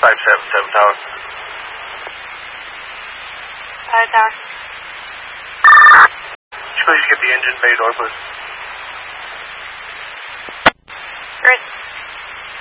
577 Tower. Tower. Could you please get the engine bay door, please? Chris.